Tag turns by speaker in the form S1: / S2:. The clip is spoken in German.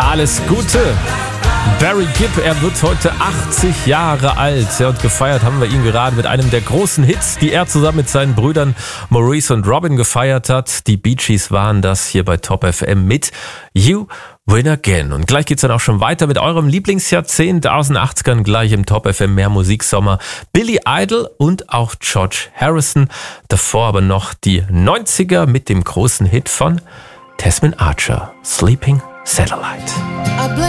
S1: Alles Gute. Barry Gibb, er wird heute 80 Jahre alt. Ja, und gefeiert haben wir ihn gerade mit einem der großen Hits, die er zusammen mit seinen Brüdern Maurice und Robin gefeiert hat. Die Bee Gees waren das hier bei Top FM mit You Win Again. Und gleich geht's dann auch schon weiter mit eurem Lieblingsjahrzehnt aus den 80ern, gleich im Top FM Mehr Musiksommer. Billy Idol und auch George Harrison. Davor aber noch die 90er mit dem großen Hit von Desmond Archer, Sleeping Satellite.